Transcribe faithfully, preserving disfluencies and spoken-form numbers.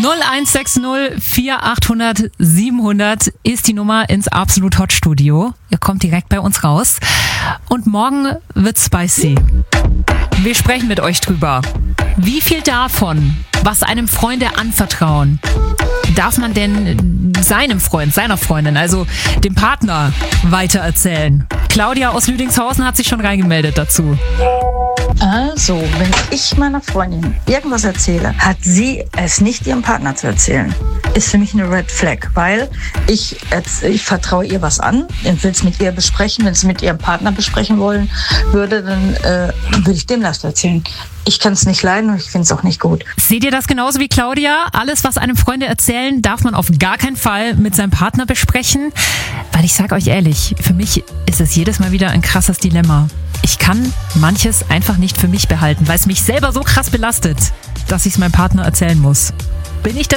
null eins sechs null vier achthundert siebenhundert ist die Nummer ins Absolut Hot Studio. Ihr kommt direkt bei uns raus. Und morgen wird spicy. Wir sprechen mit euch drüber. Wie viel davon, was einem Freunde anvertrauen, darf man denn seinem Freund, seiner Freundin, also dem Partner, weitererzählen? Claudia aus Lüdingshausen hat sich schon reingemeldet dazu. Also, wenn ich meiner Freundin irgendwas erzähle, hat sie es nicht ihrem Partner zu erzählen. Ist für mich eine Red Flag, weil ich, ich vertraue ihr was an, dann will es mit ihr besprechen. Wenn sie mit ihrem Partner besprechen wollen würde, dann äh, würde ich dem das erzählen. Ich kann es nicht leiden und ich finde es auch nicht gut. Seht ihr das genauso wie Claudia? Alles, was einem Freunde erzählen, darf man auf gar keinen Fall mit seinem Partner besprechen. Weil ich sage euch ehrlich, für mich ist es jedes Mal wieder ein krasses Dilemma. Ich kann manches einfach nicht für mich behalten, weil es mich selber so krass belastet, dass ich es meinem Partner erzählen muss. Bin ich da